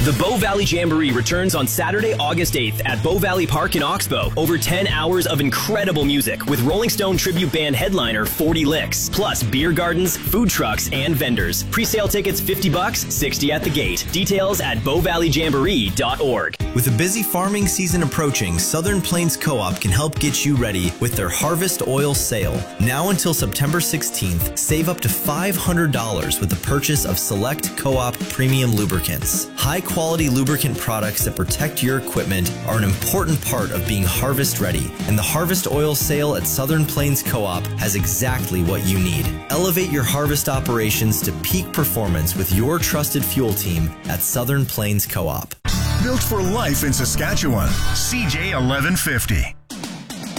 The Bow Valley Jamboree returns on Saturday, August 8th at Bow Valley Park in Oxbow. Over 10 hours of incredible music with Rolling Stone tribute band headliner 40 Licks, plus beer gardens, food trucks, and vendors. Pre-sale tickets $50, $60 at the gate. Details at bowvalleyjamboree.org. With a busy farming season approaching, Southern Plains Co-op can help get you ready with their Harvest Oil Sale. Now until September 16th, save up to $500 with the purchase of select Co-op premium lubricants. High-quality lubricant products that protect your equipment are an important part of being harvest ready, and the Harvest Oil Sale at Southern Plains Co-op has exactly what you need. Elevate your harvest operations to peak performance with your trusted fuel team at Southern Plains Co-op. Built for life in Saskatchewan. CJ 1150.